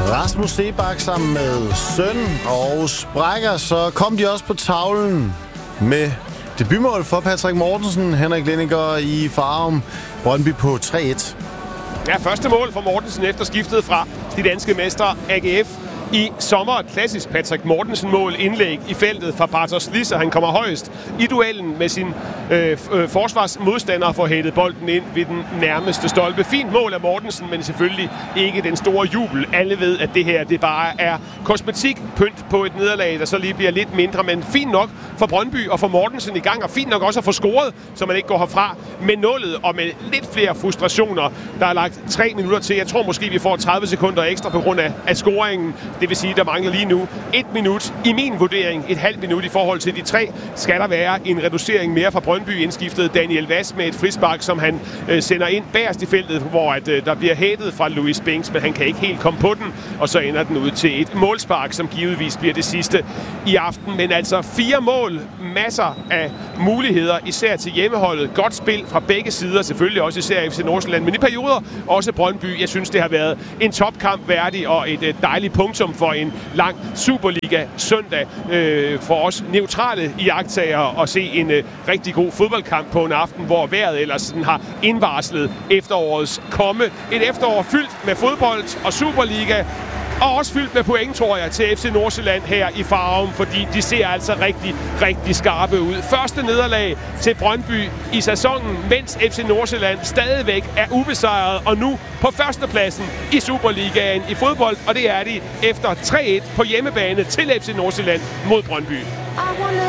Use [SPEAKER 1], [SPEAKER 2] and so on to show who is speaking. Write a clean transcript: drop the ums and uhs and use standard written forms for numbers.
[SPEAKER 1] Rasmus Seebach sammen med søn og sprækker, så kom de også på tavlen med debutmål for Patrick Mortensen, Henrik Lindinger i Farum, Brøndby på 3-1.
[SPEAKER 2] Ja, første mål for Mortensen efter skiftet fra de danske mestre AGF i sommer. Et klassisk Patrick Mortensen-mål, indlæg i feltet fra Bartosz Lis, og han kommer højst i duellen med sin forsvarsmodstander for hættet bolden ind ved den nærmeste stolpe. Fint mål af Mortensen, men selvfølgelig ikke den store jubel. Alle ved, at det her det bare er kosmetik, pynt på et nederlag, der så lige bliver lidt mindre, men fint nok for Brøndby og for Mortensen i gang, og fint nok også at få scoret, så man ikke går herfra med nullet og med lidt flere frustrationer. Der er lagt 3 minutter til. Jeg tror måske, vi får 30 sekunder ekstra på grund af scoringen. Det vil sige, der mangler lige nu 1 minut i min vurdering, et halvt minut i forhold til de 3. Skal der være en reducering mere fra Brøndby, indskiftet Daniel Vass med et frispark, som han sender ind bagerst i feltet, hvor der bliver hættet fra Louis Binks, men han kan ikke helt komme på den, og så ender den ud til et målspark, som givetvis bliver det sidste i aften. Men altså 4 mål, masser af muligheder, især til hjemmeholdet. Godt spil fra begge sider, selvfølgelig også især FC Nordsjælland, men i perioder også Brøndby. Jeg synes, det har været en topkamp værdig og et dejligt punktum for en lang Superliga søndag for os neutrale iagttagere at se en rigtig god fodboldkamp på en aften, hvor vejret ellers sådan har indvarslet efterårets komme. Et efterår fyldt med fodbold og Superliga, og også fyldt med point, tror jeg, til FC Nordsjælland her i Farum, fordi de ser altså rigtig, rigtig skarpe ud. Første nederlag til Brøndby i sæsonen, mens FC Nordsjælland stadigvæk er ubesejret, og nu på førstepladsen i Superligaen i fodbold, og det er de efter 3-1 på hjemmebane til FC Nordsjælland mod Brøndby.